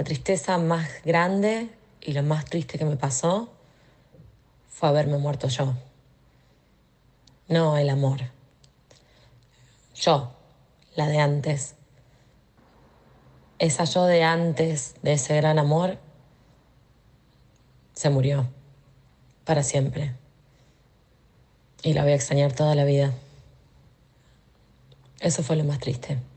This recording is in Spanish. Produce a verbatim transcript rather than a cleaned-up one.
La tristeza más grande y lo más triste que me pasó fue haberme muerto yo. No el amor. Yo, la de antes. Esa yo de antes de ese gran amor se murió para siempre. Y la voy a extrañar toda la vida. Eso fue lo más triste.